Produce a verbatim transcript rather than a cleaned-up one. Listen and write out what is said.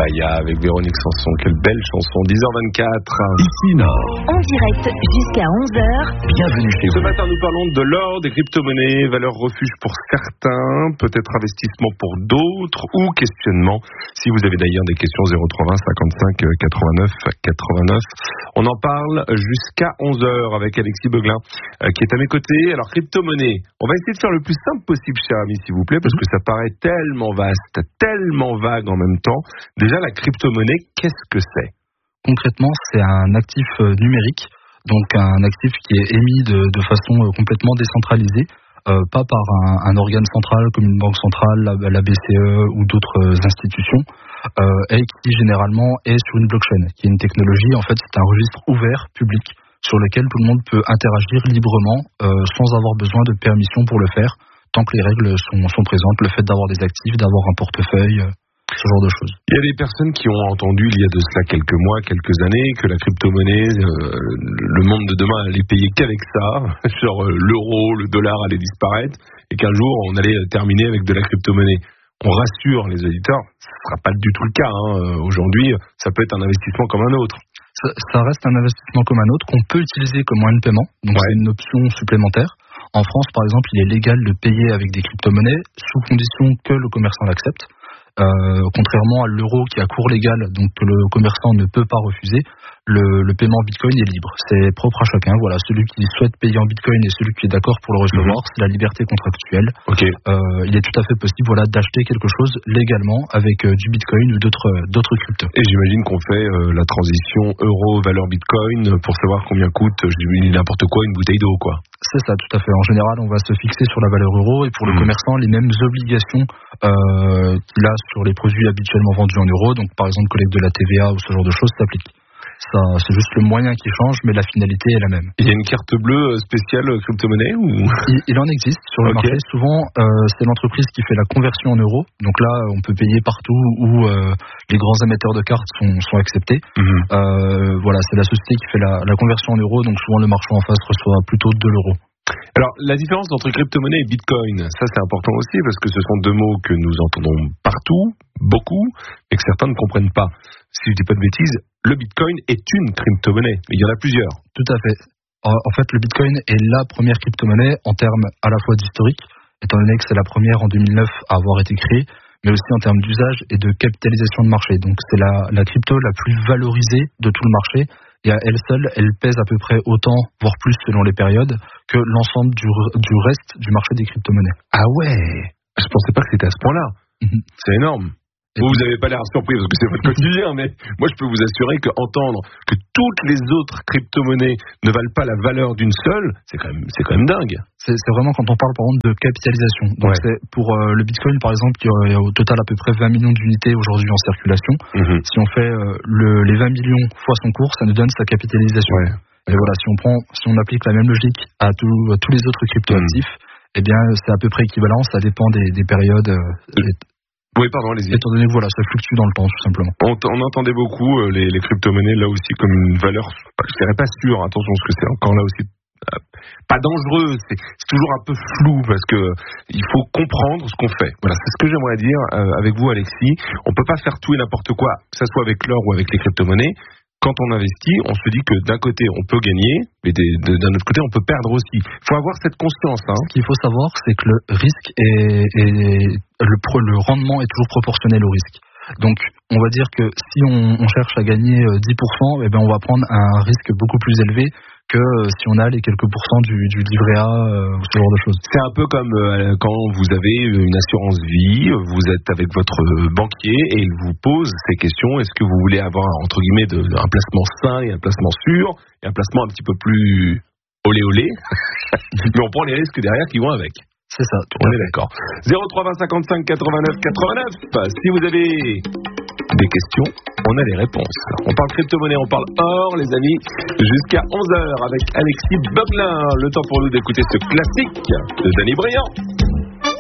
Baya avec Véronique Sanson, quelle belle chanson, dix heures vingt-quatre. Ici Nord. En direct jusqu'à onze heures. Bienvenue chez Ce vous. matin, nous parlons de l'or, des crypto-monnaies, valeur refuge pour certains, peut-être investissement pour d'autres, ou questionnement. Si vous avez d'ailleurs des questions, zéro trois vingt cinquante-cinq quatre-vingt-neuf quatre-vingt-neuf. On en parle jusqu'à onze heures avec Alexis Beuglin, euh, qui est à mes côtés. Alors, crypto-monnaie, on va essayer de faire le plus simple possible, cher ami, s'il vous plaît, parce que ça paraît tellement vaste, tellement vague en même temps. Déjà, la crypto-monnaie, qu'est-ce que c'est ? Concrètement, c'est un actif euh, numérique, donc un actif qui est émis de, de façon euh, complètement décentralisée, euh, pas par un, un organe central comme une banque centrale, la, la B C E ou d'autres euh, institutions, euh, et qui généralement est sur une blockchain, qui est une technologie, en fait c'est un registre ouvert, public, sur lequel tout le monde peut interagir librement, euh, sans avoir besoin de permission pour le faire, tant que les règles sont, sont présentes, le fait d'avoir des actifs, d'avoir un portefeuille, euh, ce genre de choses. Il y a des personnes qui ont entendu il y a de cela quelques mois, quelques années, que la crypto-monnaie, euh, le monde de demain allait payer qu'avec ça, genre euh, l'euro, le dollar allait disparaître, et qu'un jour on allait terminer avec de la crypto-monnaie. On rassure les auditeurs, ce ne sera pas du tout le cas. Hein. Aujourd'hui, ça peut être un investissement comme un autre. Ça, ça reste un investissement comme un autre qu'on peut utiliser comme moyen de paiement, donc ouais. C'est une option supplémentaire. En France, par exemple, il est légal de payer avec des crypto-monnaies sous condition que le commerçant l'accepte. Euh, contrairement à l'euro qui a cours légal, donc que le commerçant ne peut pas refuser, le, le paiement en bitcoin est libre. C'est propre à chacun. Voilà, celui qui souhaite payer en bitcoin et celui qui est d'accord pour le recevoir, mmh. c'est la liberté contractuelle. Okay. Euh, il est tout à fait possible, voilà, d'acheter quelque chose légalement avec euh, du bitcoin ou d'autres d'autres cryptos. Et j'imagine qu'on fait euh, la transition euro valeur bitcoin pour savoir combien coûte, je dis n'importe quoi, une bouteille d'eau, quoi. C'est ça, tout à fait. En général, on va se fixer sur la valeur euro et pour le mmh. commerçant, les mêmes obligations euh, qu'il a sur les produits habituellement vendus en euros. Donc, par exemple, collecte de la T V A ou ce genre de choses s'applique. Ça, c'est juste le moyen qui change, mais la finalité est la même. Il y a une carte bleue spéciale crypto-monnaie ou il, il en existe sur le okay. marché. Souvent, euh, c'est l'entreprise qui fait la conversion en euros. Donc là, on peut payer partout où euh, les grands émetteurs de cartes sont, sont acceptés. Mmh. Euh, voilà, c'est la société qui fait la, la conversion en euros. Donc souvent, le marchand en face reçoit plutôt de l'euro. Alors, la différence entre crypto-monnaie et bitcoin, ça c'est important aussi parce que ce sont deux mots que nous entendons partout, beaucoup, et que certains ne comprennent pas. Si je dis pas de bêtises, le bitcoin est une crypto-monnaie, mais il y en a plusieurs. Tout à fait. En fait, le bitcoin est la première crypto-monnaie en termes à la fois d'historique, étant donné que c'est la première en deux mille neuf à avoir été créée, mais aussi en termes d'usage et de capitalisation de marché. Donc c'est la, la crypto la plus valorisée de tout le marché. Et à elle seule, elle pèse à peu près autant, voire plus selon les périodes, que l'ensemble du, du reste du marché des crypto-monnaies. Ah ouais, je pensais pas que c'était à ce point-là. Mm-hmm. C'est énorme. Et vous, vous n'avez pas l'air surpris parce que c'est votre quotidien, mais moi je peux vous assurer qu'entendre que toutes les autres crypto-monnaies ne valent pas la valeur d'une seule, c'est quand même, c'est quand même dingue. C'est, c'est vraiment quand on parle par exemple de capitalisation. Donc ouais. c'est pour euh, le bitcoin par exemple, il y a au total à peu près vingt millions d'unités aujourd'hui en circulation. Mm-hmm. Si on fait euh, le, les vingt millions fois son cours, ça nous donne sa capitalisation. Ouais. Et voilà, si on prend, si on applique la même logique à, tout, à tous les autres crypto-actifs, mm. eh bien c'est à peu près équivalent. Ça dépend des, des périodes. Euh, des, Oui, pardon, allez-y. Étant donné que voilà, ça fluctue dans le temps, tout simplement. On, on entendait beaucoup euh, les, les crypto-monnaies là aussi comme une valeur, je dirais pas sûre, attention, parce que c'est encore là aussi euh, pas dangereux, c'est, c'est toujours un peu flou parce que il faut comprendre ce qu'on fait. Voilà, c'est ce que j'aimerais dire euh, avec vous, Alexis. On peut pas faire tout et n'importe quoi, que ça soit avec l'or ou avec les crypto-monnaies. Quand on investit, on se dit que d'un côté on peut gagner, mais des, de, d'un autre côté on peut perdre aussi. Il faut avoir cette conscience. Hein. Ce qu'il faut savoir, c'est que le risque est, est le, le rendement est toujours proportionnel au risque. Donc, on va dire que si on, on cherche à gagner dix pour cent, eh ben on va prendre un risque beaucoup plus élevé que si on a les quelques pourcents du, du livret A euh, ou ce genre de choses. C'est un peu comme euh, quand vous avez une assurance vie, vous êtes avec votre banquier et il vous pose ces questions. Est-ce que vous voulez avoir, entre guillemets, de, un placement sain et un placement sûr et un placement un petit peu plus olé olé mais on prend les risques derrière qui vont avec. C'est ça. On est d'accord. zéro trois vingt cinquante-cinq quatre-vingt-neuf quatre-vingt-neuf. Si vous avez des questions, on a les réponses. On parle crypto-monnaie, on parle or, les amis, jusqu'à onze heures avec Alexis Beuglin. Le temps pour nous d'écouter ce classique de Danny Briand.